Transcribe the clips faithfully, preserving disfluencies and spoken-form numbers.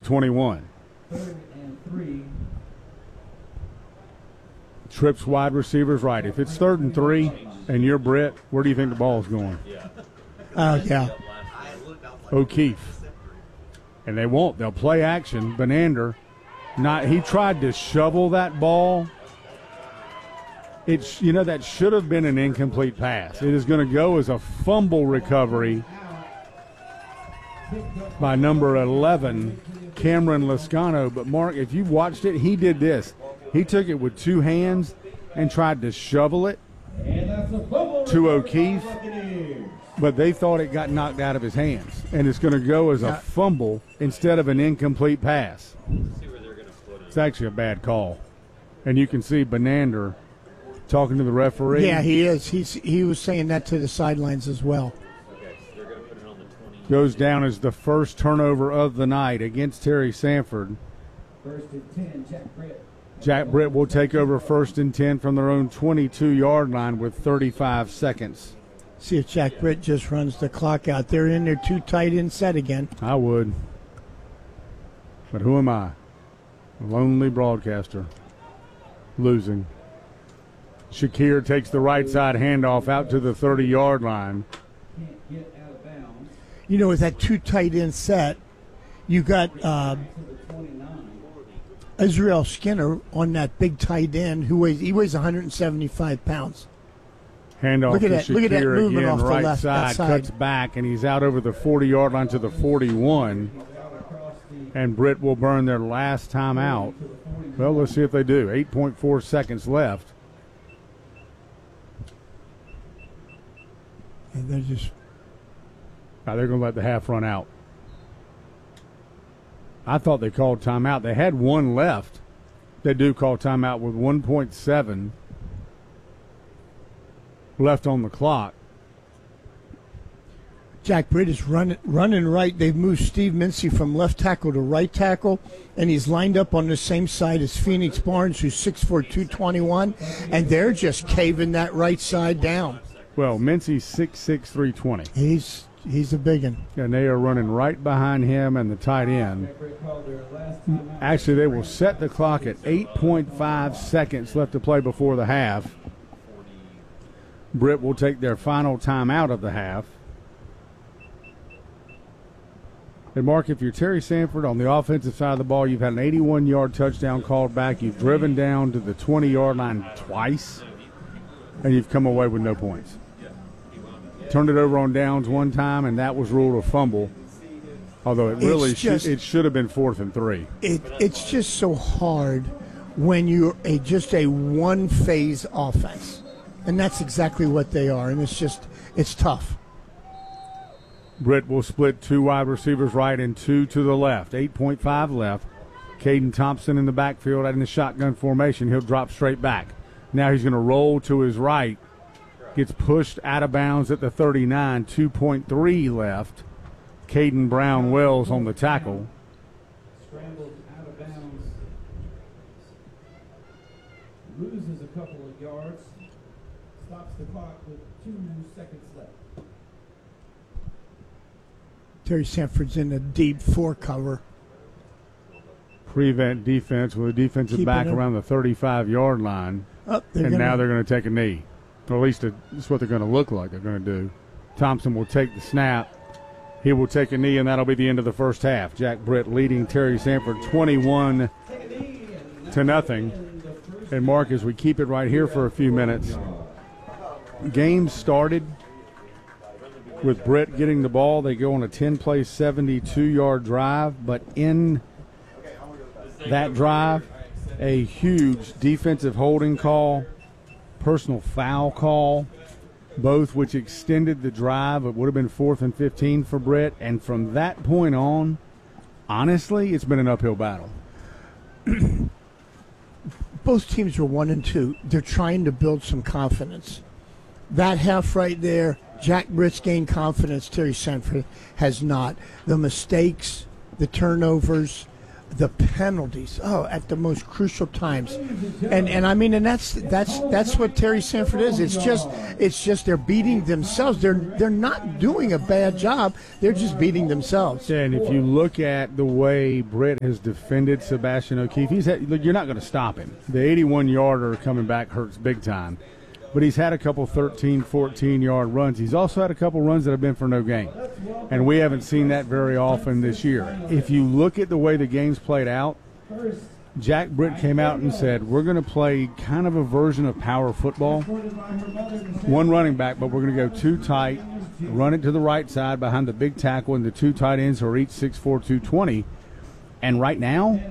twenty-one. Third and three. Trips wide receivers right. If it's third and three and you're Britt, where do you think the ball's going? Uh, yeah. O'Keefe. And they won't. They'll play action. Benander, not, he tried to shovel that ball. It's, you know, that should have been an incomplete pass. It is going to go as a fumble recovery by number eleven, Cameron Lascano. But, Mark, if you've watched it, he did this. He took it with two hands and tried to shovel it to O'Keefe, but they thought it got knocked out of his hands, and it's going to go as a fumble instead of an incomplete pass. It's actually a bad call. And you can see Benander talking to the referee. Yeah, he is. He's, he was saying that to the sidelines as well. Goes down as the first turnover of the night against Terry Sanford. First and ten, Jack Britt. Jack Britt will take over first and ten from their own twenty-two-yard line with thirty-five seconds. See if Jack Britt just runs the clock out. They're in their two tight end set again. I would. But who am I? A lonely broadcaster. Losing. Shakir takes the right side handoff out to the thirty-yard line. Can't get out of bounds. You know, with that two tight end set, you got uh, Israel Skinner on that big tight end who weighs he weighs one hundred seventy-five pounds. Handoff look at to that, look at that Shakir movement again, off the right left, side, side, cuts back, and he's out over the forty-yard line to the forty-one. And Britt will burn their last time out. Well, let's see if they do. eight point four seconds left. And they're just. Now they're going to let the half run out. I thought they called timeout. They had one left. They do call timeout with one point seven left on the clock. Jack Britt is running running right. They've moved Steve Mincy from left tackle to right tackle, and he's lined up on the same side as Phoenix Barnes, who's six four, two twenty-one, and they're just caving that right side down. Well, Mincy's six six, three twenty. He's he's a big one. And they are running right behind him and the tight end. Actually, they will set the clock at eight point five seconds left to play before the half. Britt will take their final timeout of the half. And, Mark, if you're Terry Sanford on the offensive side of the ball, you've had an eighty-one-yard touchdown called back. You've driven down to the twenty-yard line twice, and you've come away with no points. Turned it over on downs one time, and that was ruled a fumble, although it really just, should, it should have been fourth and three. It, it's just so hard when you're a, just a one-phase offense, and that's exactly what they are, and it's just it's tough. Britt will split two wide receivers right and two to the left. eight point five left. Caden Thompson in the backfield in the shotgun formation. He'll drop straight back. Now he's going to roll to his right. Gets pushed out of bounds at the thirty-nine. two point three left. Caden Brown-Wells on the tackle. Scrambled out of bounds. Loses a couple of yards. Stops the clock with two seconds left. Terry Sanford's in a deep four cover. Prevent defense with a defensive Keeping back it. around the thirty-five-yard line. Oh, and gonna, now they're going to take a knee. Or at least that's what they're going to look like they're going to do. Thompson will take the snap. He will take a knee, and that'll be the end of the first half. Jack Britt leading Terry Sanford twenty-one to nothing. And, Mark, as we keep it right here for a few minutes, game started with Britt getting the ball. They go on a ten-play, seventy-two-yard drive, but in that drive, a huge defensive holding call, personal foul call, both which extended the drive. It would have been fourth and fifteen for Britt, and from that point on, honestly, it's been an uphill battle. Both teams are one and two. They're trying to build some confidence. That half right there, Jack Britt's gained confidence. Terry Sanford has not. The mistakes, the turnovers, the penalties, oh, at the most crucial times, and and I mean, and that's that's that's what Terry Sanford is. It's just it's just they're beating themselves. They're they're not doing a bad job. They're just beating themselves. And if you look at the way Britt has defended Sebastian O'Keefe, he's had, you're not going to stop him. The eighty-one yarder coming back hurts big time, but he's had a couple thirteen, fourteen yard runs. He's also had a couple runs that have been for no gain. And we haven't seen that very often this year. If you look at the way the game's played out, Jack Britt came out and said, we're going to play kind of a version of power football. One running back, but we're going to go two tight, run it to the right side behind the big tackle, and the two tight ends are each six four, two twenty. And right now,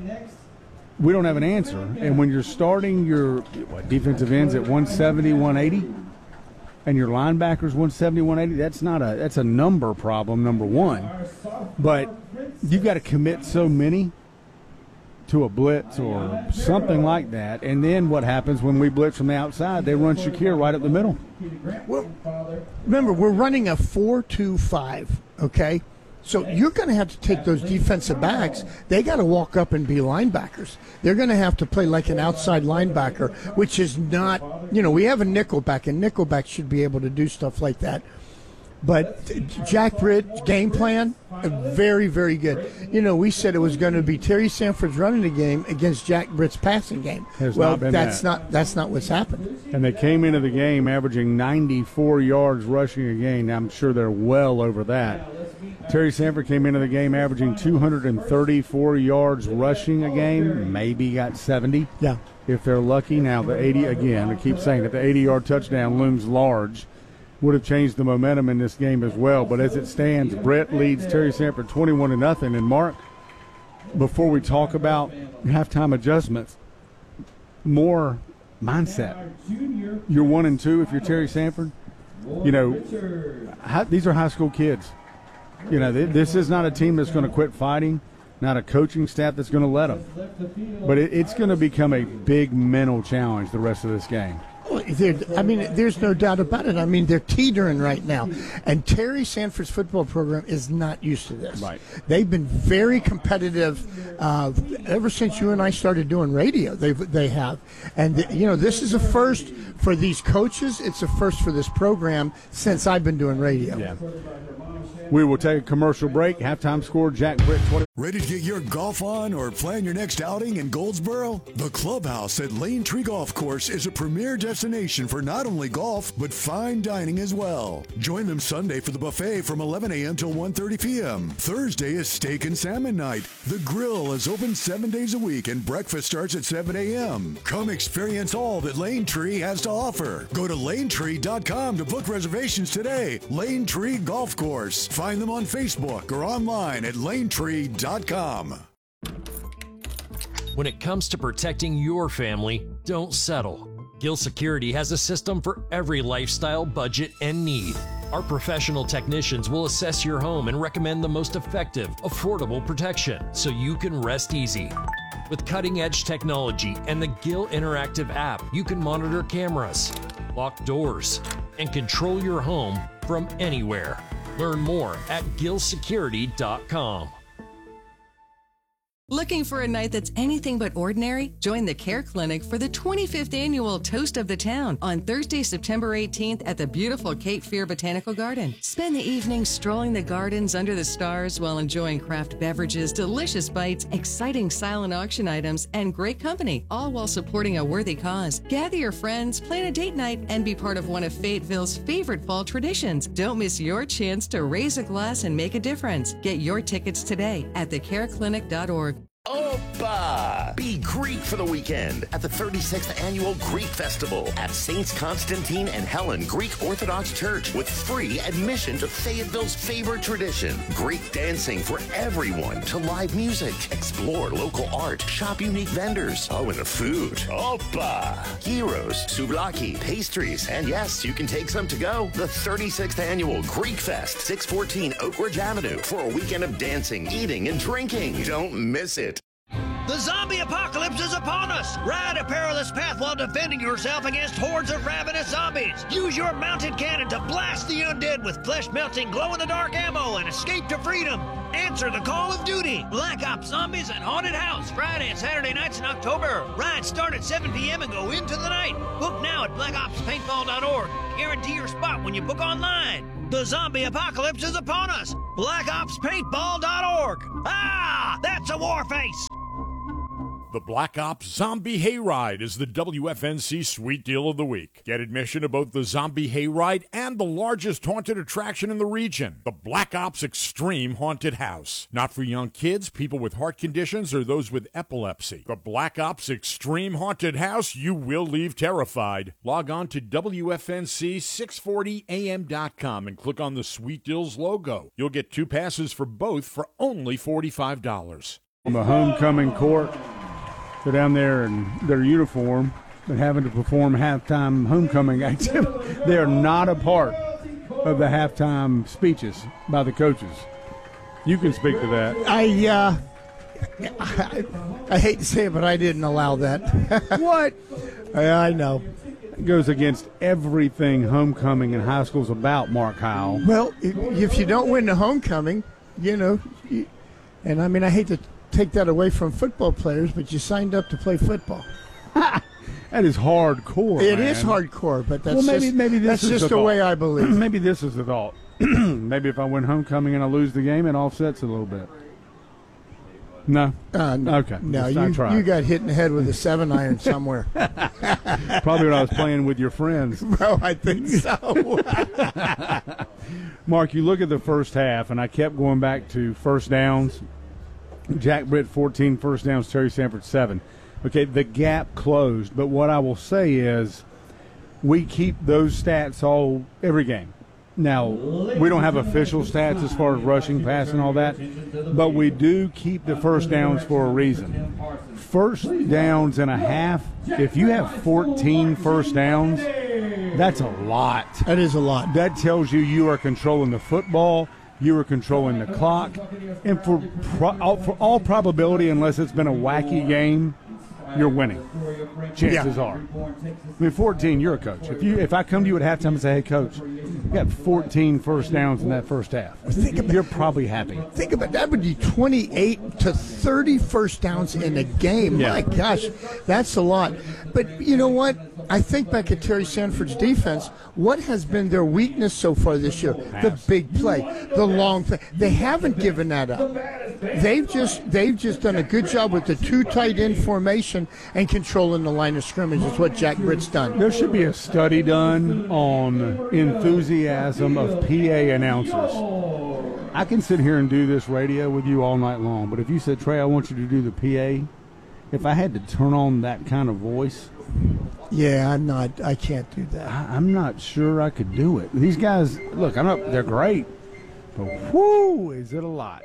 we don't have an answer. And when you're starting your what, defensive ends at one seventy, one eighty, and your linebackers one seventy, one eighty, that's not a that's a number problem, number one. But you've got to commit so many to a blitz or something like that. And then what happens when we blitz from the outside? They run Shakir right up the middle. Well, remember, we're running a four two five, okay? So you're going to have to take those defensive backs. They got to walk up and be linebackers. They're going to have to play like an outside linebacker, which is not, you know, we have a nickelback, and nickelback should be able to do stuff like that. But Jack Britt, game plan, very, very good. You know, we said it was going to be Terry Sanford's running the game against Jack Britt's passing game. Has well, not been that's that. not that's not what's happened. And they came into the game averaging ninety-four yards rushing a game. Now, I'm sure they're well over that. Terry Sanford came into the game averaging two hundred thirty-four yards rushing a game, maybe got seventy. Yeah. If they're lucky. Now, the eighty, again, I keep saying that the eighty-yard touchdown looms large. Would have changed the momentum in this game as well. But as it stands, Britt leads Terry Sanford twenty-one to nothing. And, Mark, before we talk about halftime adjustments, more mindset. You're one and two if you're Terry Sanford. You know, how, these are high school kids. You know, this is not a team that's going to quit fighting, not a coaching staff that's going to let them. But it, it's going to become a big mental challenge the rest of this game. Well, I mean, there's no doubt about it. I mean, they're teetering right now. And Terry Sanford's football program is not used to this. Right. They've been very competitive uh, ever since you and I started doing radio. They they have. And, you know, this is a first for these coaches. It's a first for this program since I've been doing radio. Yeah. We will take a commercial break. Halftime score, Jack Britt, twenty. Ready to get your golf on or plan your next outing in Goldsboro? The Clubhouse at Lane Tree Golf Course is a premier destination for not only golf, but fine dining as well. Join them Sunday for the buffet from eleven a.m. till one thirty p.m. Thursday is steak and salmon night. The grill is open seven days a week and breakfast starts at seven a.m. Come experience all that Lane Tree has to offer. Go to lane tree dot com to book reservations today. Lane Tree Golf Course. Find them on Facebook or online at lane tree dot com. When it comes to protecting your family, don't settle. Gill Security has a system for every lifestyle, budget, and need. Our professional technicians will assess your home and recommend the most effective, affordable protection so you can rest easy. With cutting-edge technology and the Gill Interactive app, you can monitor cameras, lock doors, and control your home from anywhere. Learn more at gill security dot com. Looking for a night that's anything but ordinary? Join the Care Clinic for the twenty-fifth Annual Toast of the Town on Thursday, September eighteenth at the beautiful Cape Fear Botanical Garden. Spend the evening strolling the gardens under the stars while enjoying craft beverages, delicious bites, exciting silent auction items, and great company, all while supporting a worthy cause. Gather your friends, plan a date night, and be part of one of Fayetteville's favorite fall traditions. Don't miss your chance to raise a glass and make a difference. Get your tickets today at the care clinic dot org. Opa! Be Greek for the weekend at the thirty-sixth Annual Greek Festival at Saints Constantine and Helen Greek Orthodox Church with free admission to Fayetteville's favorite tradition, Greek dancing for everyone, to live music, explore local art, shop unique vendors, oh, and the food. Opa! Gyros, souvlaki, pastries, and yes, you can take some to go. The thirty-sixth Annual Greek Fest, six fourteen Oak Ridge Avenue, for a weekend of dancing, eating, and drinking. Don't miss it. The zombie apocalypse is upon us! Ride a perilous path while defending yourself against hordes of ravenous zombies! Use your mounted cannon to blast the undead with flesh-melting, glow-in-the-dark ammo and escape to freedom! Answer the call of duty! Black Ops Zombies and Haunted House, Friday and Saturday nights in October. Rides start at seven p.m. and go into the night. Book now at black ops paintball dot org. Guarantee your spot when you book online. The zombie apocalypse is upon us! black ops paintball dot org. Ah! That's a war face! The Black Ops Zombie Hayride is the W F N C Sweet Deal of the Week. Get admission to both the Zombie Hayride and the largest haunted attraction in the region, the Black Ops Extreme Haunted House. Not for young kids, people with heart conditions, or those with epilepsy. The Black Ops Extreme Haunted House, you will leave terrified. Log on to W F N C six forty A M dot com and click on the Sweet Deals logo. You'll get two passes for both for only forty-five dollars. On the homecoming court, they're down there in their uniform, but having to perform halftime homecoming activity. They are not a part of the halftime speeches by the coaches. You can speak to that. I, uh, I, I hate to say it, but I didn't allow that. What? I, I know. It goes against everything homecoming in high school is about, Mark Howell. Well, if you don't win the homecoming, you know, you, and I mean, I hate to take that away from football players, but you signed up to play football. That is hardcore. It man. is hardcore, but that's well, maybe, just, maybe this that's is just the, the way I believe. Maybe this is the thought. Maybe if I win homecoming and I lose the game, it offsets a little bit. No? Uh, no. Okay. No, Let's you, not try. you got hit in the head with a seven iron somewhere. Probably when I was playing with your friends. Bro, I think so. Mark, you look at the first half, and I kept going back to first downs. Jack Britt, fourteen first downs, Terry Sanford, seven. Okay, the gap closed, but what I will say is we keep those stats all every game. Now, we don't have official stats as far as rushing, passing, all that, but we do keep the first downs for a reason. First downs and a half, if you have fourteen first downs, that's a lot. That is a lot. That tells you you are controlling the football, you are controlling the clock, and for, pro- all, for all probability, unless it's been a wacky game, you're winning. Chances Yeah. are. I mean, fourteen, you're a coach. If you if I come to you at halftime and say, hey, coach, you got fourteen first downs in that first half, Think about- you're probably happy. Think about that. Would be twenty-eight to thirty first downs in a game. Yeah. My gosh, that's a lot. But you know what? I think back at Terry Sanford's defense. What has been their weakness so far this year? The big play, the long play. They haven't given that up. They've just they've just done a good job with the two tight end formation and controlling the line of scrimmage. Is what Jack Britt's done. There should be a study done on enthusiasm of P A announcers. I can sit here and do this radio with you all night long, but if you said, Trey, I want you to do the P A, if I had to turn on that kind of voice, Yeah, I'm not. I can't do that. I, I'm not sure I could do it. These guys, look, I'm not, they're great, but whoo, is it a lot.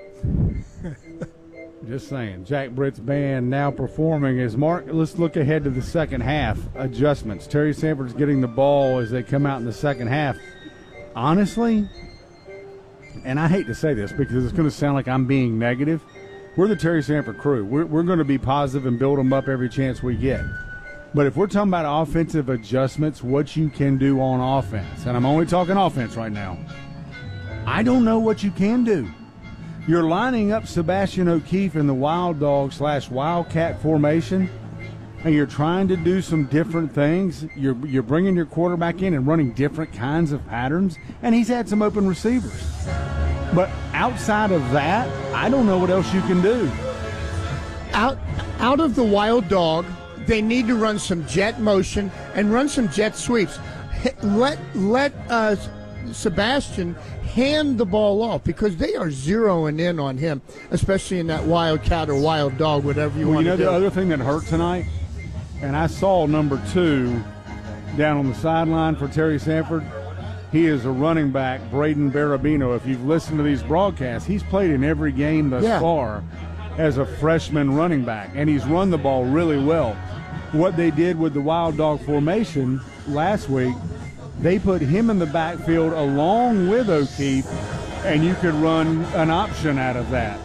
Just saying. Jack Britt's band now performing as Mark. Let's look ahead to the second half. Adjustments. Terry Sanford's getting the ball as they come out in the second half. Honestly, and I hate to say this because it's going to sound like I'm being negative, we're the Terry Sanford crew. We're, we're going to be positive and build them up every chance we get. But if we're talking about offensive adjustments, what you can do on offense, and I'm only talking offense right now, I don't know what you can do. You're lining up Sebastian O'Keefe in the Wild Dog slash Wildcat formation, and you're trying to do some different things. You're you're bringing your quarterback in and running different kinds of patterns, and he's had some open receivers. But outside of that, I don't know what else you can do. Out, out of the Wild Dog, they need to run some jet motion and run some jet sweeps. Let let uh, Sebastian hand the ball off because they are zeroing in on him, especially in that Wildcat or Wild Dog, whatever you Well, want you know to do. the other thing that hurt tonight, and I saw number two down on the sideline for Terry Sanford. He is a running back, Braden Barabino. If you've listened to these broadcasts, he's played in every game thus Yeah. far as a freshman running back, and he's run the ball really well. What they did with the Wild Dog formation last week, they put him in the backfield along with O'Keefe, and you could run an option out of that.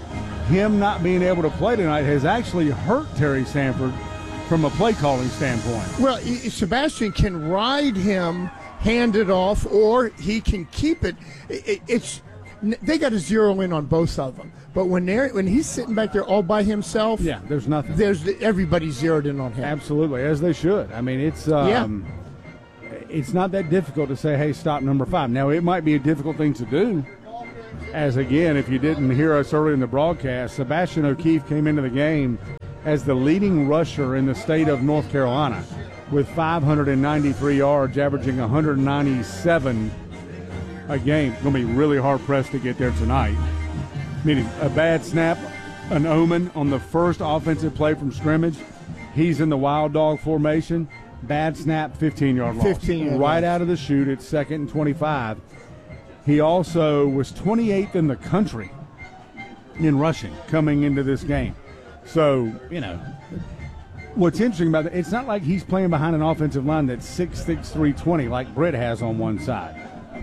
him not being able to play tonight has actually hurt Terry Sanford from a play calling standpoint. Well, Sebastian can ride him, hand it off, or he can keep it. It's they got to zero in on both of them. But when they're when he's sitting back there all by himself, yeah, there's nothing. There's everybody zeroed in on him. Absolutely, as they should. I mean, it's um, yeah. it's not that difficult to say, hey, stop number five. Now, it might be a difficult thing to do. As again, if you didn't hear us earlier in the broadcast, Sebastian O'Keefe came into the game as the leading rusher in the state of North Carolina with five hundred ninety-three yards, averaging one hundred ninety-seven a game. It's going to be really hard-pressed to get there tonight. Meaning a bad snap, an omen on the first offensive play from scrimmage. He's in the wild dog formation. Bad snap, fifteen-yard loss. fifteen right out of the chute at second and twenty-five. He also was twenty-eighth in the country in rushing coming into this game. So, you know, what's interesting about it, it's not like he's playing behind an offensive line that's six six, three twenty like Britt has on one side.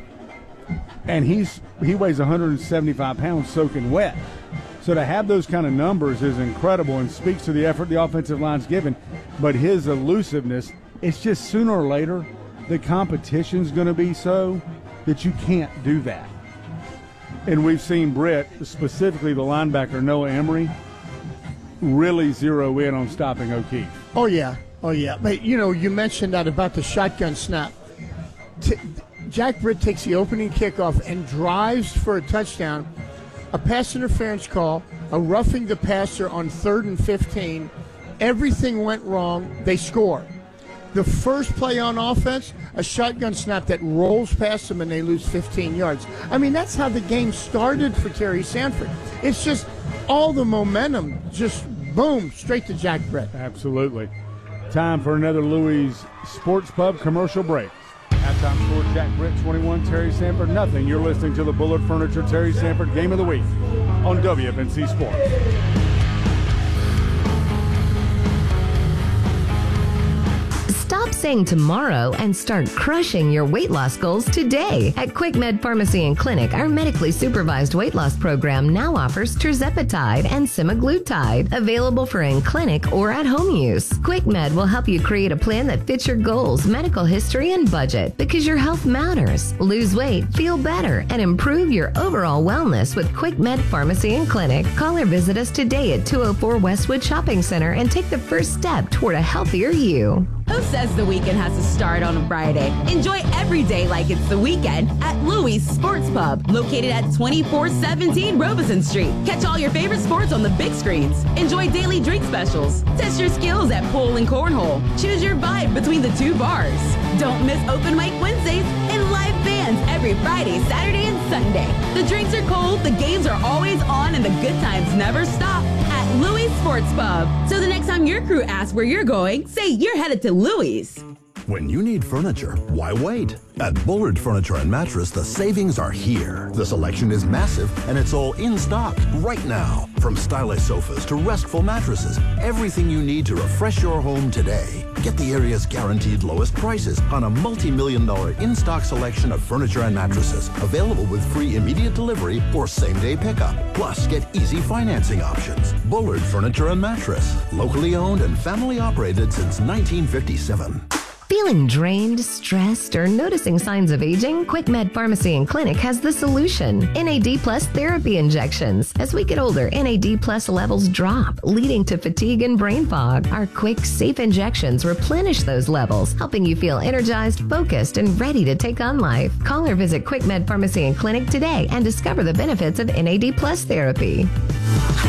And he's he weighs one hundred seventy-five pounds soaking wet. So to have those kind of numbers is incredible and speaks to the effort the offensive line's given. But his elusiveness, it's just sooner or later the competition's going to be so that you can't do that. And we've seen Britt, specifically the linebacker Noah Emery, really zero in on stopping O'Keefe. Oh, yeah. Oh, yeah. But, you know, you mentioned that about the shotgun snap. T- Jack Britt takes the opening kickoff and drives for a touchdown, a pass interference call, a roughing the passer on third and fifteen. Everything went wrong. They score. The first play on offense, a shotgun snap that rolls past them and they lose fifteen yards. I mean, that's how the game started for Terry Sanford. It's just all the momentum, just boom, straight to Jack Britt. Absolutely. Time for another Louis Sports Pub commercial break. Halftime score, Jack Britt twenty-one, Terry Sanford nothing. You're listening to the Bullard Furniture Terry Sanford Game of the Week on W F N C Sports. Stop saying tomorrow and start crushing your weight loss goals today. At QuickMed Pharmacy and Clinic, our medically supervised weight loss program now offers tirzepatide and semaglutide, available for in-clinic or at-home use. QuickMed will help you create a plan that fits your goals, medical history, and budget, because your health matters. Lose weight, feel better, and improve your overall wellness with QuickMed Pharmacy and Clinic. Call or visit us today at two oh four Westwood Shopping Center and take the first step toward a healthier you. Who says the weekend has to start on a Friday? Enjoy every day like it's the weekend at Louis Sports Pub, located at twenty-four seventeen Robeson Street. Catch all your favorite sports on the big screens. Enjoy daily drink specials. Test your skills at pool and cornhole. Choose your vibe between the two bars. Don't miss open mic Wednesdays and live bands every Friday, Saturday, and Sunday. The drinks are cold, the games are always on, and the good times never stop at Louis Sports Pub. So the next time your crew asks where you're going, say you're headed to Louis. When you need furniture, why wait? At Bullard Furniture and Mattress, the savings are here. The selection is massive, and it's all in stock right now. From stylish sofas to restful mattresses, everything you need to refresh your home today. Get the area's guaranteed lowest prices on a multi-million dollar in-stock selection of furniture and mattresses, available with free immediate delivery or same-day pickup. Plus, get easy financing options. Bullard Furniture and Mattress, locally owned and family operated since nineteen fifty-seven. Feeling drained, stressed, or noticing signs of aging? QuickMed Pharmacy and Clinic has the solution. N A D Plus therapy injections. As we get older, N A D Plus levels drop, leading to fatigue and brain fog. Our quick, safe injections replenish those levels, helping you feel energized, focused, and ready to take on life. Call or visit QuickMed Pharmacy and Clinic today and discover the benefits of N A D Plus therapy.